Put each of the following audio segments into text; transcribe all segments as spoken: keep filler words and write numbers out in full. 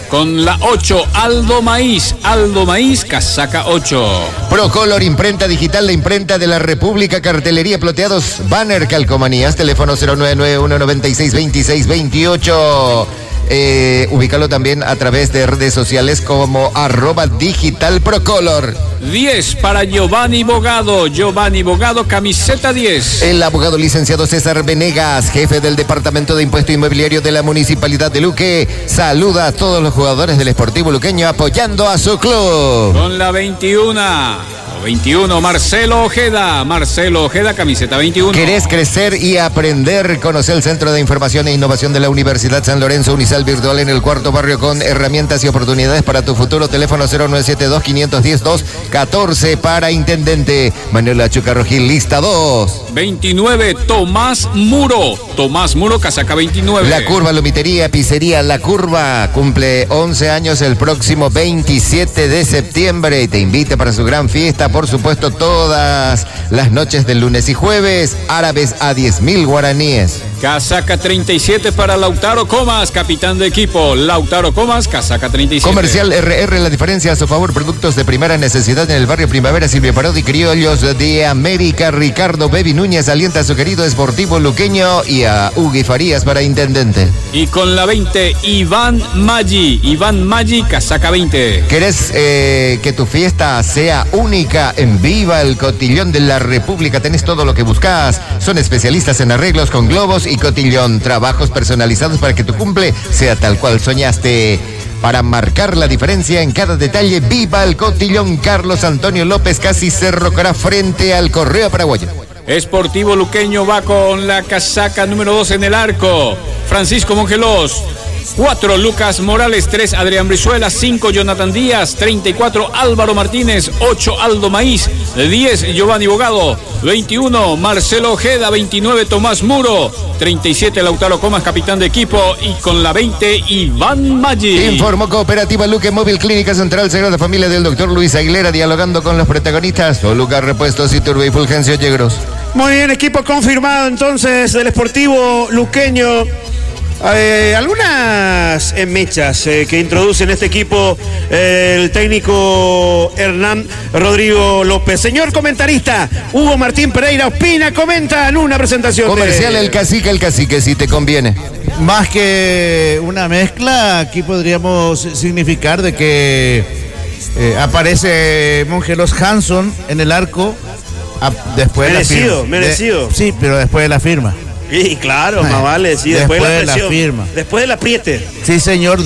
Con la ocho, Aldo Maíz. Aldo Maíz, casaca ocho. Procolor, imprenta digital, la imprenta de la República, cartelería, ploteados, banner, calcomanías, teléfono cero nueve nueve uno nueve seis dos seis dos ocho. Eh, ubícalo también a través de redes sociales como arroba digital procolor. diez para Giovanni Bogado. Giovanni Bogado, camiseta diez. El abogado licenciado César Venegas, jefe del Departamento de Impuesto Inmobiliario de la Municipalidad de Luque, saluda a todos los jugadores del Sportivo Luqueño apoyando a su club. Con la veintiuno. veintiuno, Marcelo Ojeda. Marcelo Ojeda, camiseta veintiuno. ¿Querés crecer y aprender? Conoce el Centro de Información e Innovación de la Universidad San Lorenzo, Unisal Virtual en el cuarto barrio, con herramientas y oportunidades para tu futuro. Teléfono cero nueve siete dos, cinco uno cero, dos uno cuatro para Intendente Manuela Chucarrojil, lista dos. veintinueve, Tomás Muro. Tomás Muro, casaca veintinueve. La Curva, Lomitería, Pizzería La Curva, cumple once años el próximo veintisiete de septiembre y te invita para su gran fiesta. Por supuesto, todas las noches del lunes y jueves, árabes a diez mil guaraníes. Casaca treinta y siete para Lautaro Comas, capitán de equipo. Lautaro Comas, casaca treinta y siete. Comercial R R, la diferencia a su favor. Productos de primera necesidad en el barrio Primavera, Silvio Parodi, Criollos de América. Ricardo Bebi Núñez alienta a su querido Sportivo Luqueño y a Ugui Farías para Intendente. Y con la veinte, Iván Maggi. Iván Maggi, casaca veinte. ¿Querés eh, que tu fiesta sea única? En Viva el Cotillón de la República tenés todo lo que buscas. Son especialistas en arreglos con globos y cotillón. Trabajos personalizados para que tu cumple sea tal cual soñaste. Para marcar la diferencia en cada detalle, Viva el Cotillón. Carlos Antonio López, casi Cerro Cará, frente al Correo Paraguayo. Sportivo Luqueño va con la casaca número dos en el arco. Francisco Mongelos. cuatro, Lucas Morales. tres, Adrián Brizuela. cinco, Jonathan Díaz. treinta y cuatro, Álvaro Martínez. ocho, Aldo Maíz. diez, Giovanni Bogado. veintiuno, Marcelo Ojeda. veintinueve, Tomás Muro. treinta y siete, Lautaro Comas, capitán de equipo. Y con la veinte, Iván Maggi. Informó Cooperativa Luque Móvil, Clínica Central Sagrada Familia del doctor Luis Aguilera, dialogando con los protagonistas. Lugar, Repuestos y Turbo y Fulgencio Yegros. Muy bien, equipo confirmado entonces del Sportivo Luqueño. Eh, algunas eh, mechas eh, que introduce en este equipo eh, el técnico Hernán Rodrigo López. Señor comentarista, Hugo Martín Pereira opina, comenta en una presentación. Comercial de... El Cacique, el Cacique, si te conviene. Más que una mezcla, aquí podríamos significar de que eh, aparece Mongelos Hanson en el arco a, después merecido, de la firma. merecido. De, sí, pero después de la firma. Sí, claro, más vale, sí, después, después de la, de la firma. Después del apriete. Sí, señor,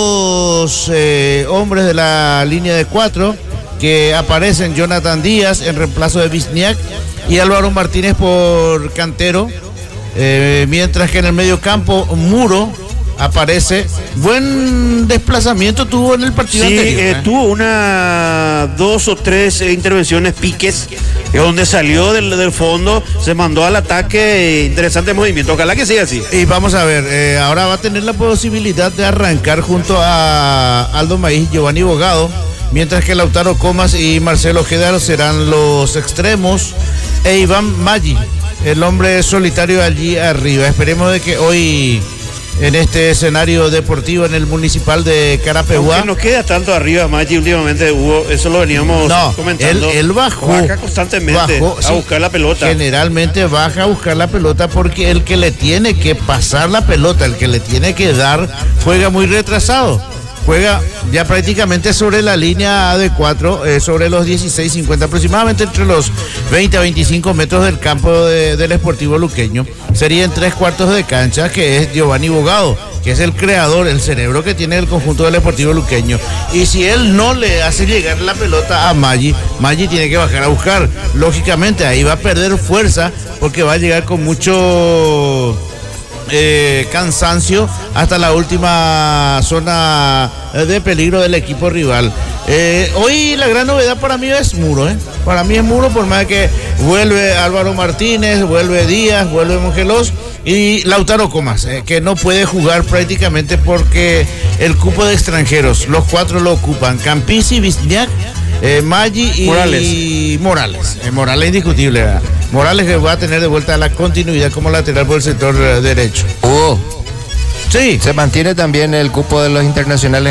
dos eh, hombres de la línea de cuatro que aparecen: Jonathan Díaz en reemplazo de Wisniak y Álvaro Martínez por Cantero, eh, mientras que en el medio campo Muro aparece. Buen desplazamiento tuvo en el partido sí, anterior. Eh, ¿eh? tuvo una, dos o tres eh, intervenciones, piques, eh, donde salió del, del fondo, se mandó al ataque, eh, interesante movimiento, ojalá que siga así. Y vamos a ver, eh, ahora va a tener la posibilidad de arrancar junto a Aldo Maíz, Giovanni Bogado, mientras que Lautaro Comas y Marcelo Ojeda serán los extremos, e Iván Maggi, el hombre solitario allí arriba. Esperemos de que hoy, en este escenario deportivo en el municipal de Carapehuá, aunque no queda tanto arriba Maggi últimamente, Hugo, eso lo veníamos no, comentando. Él, él bajó, baja constantemente bajó, a sí, buscar la pelota. Generalmente baja a buscar la pelota porque el que le tiene que pasar la pelota, el que le tiene que dar, juega muy retrasado. Juega ya prácticamente sobre la línea de cuatro, eh, sobre los dieciséis cincuenta, aproximadamente entre los veinte a veinticinco metros del campo de, del Sportivo Luqueño. Sería en tres cuartos de cancha, que es Giovanni Bogado, que es el creador, el cerebro que tiene el conjunto del Sportivo Luqueño. Y si él no le hace llegar la pelota a Maggi, Maggi tiene que bajar a buscar. Lógicamente ahí va a perder fuerza porque va a llegar con mucho Eh, cansancio hasta la última zona de peligro del equipo rival. Eh, hoy la gran novedad para mí es Muro, ¿eh? Para mí es Muro, por más que vuelve Álvaro Martínez, vuelve Díaz, vuelve Mongelos y Lautaro Comas, eh, que no puede jugar prácticamente porque el cupo de extranjeros, los cuatro lo ocupan: Campisi, Wisniak, eh, Maggi y Morales. Y Morales. Eh, Morales indiscutible, ¿verdad? Morales, que va a tener de vuelta la continuidad como lateral por el sector derecho. Oh. Sí. Se mantiene también el cupo de los internacionales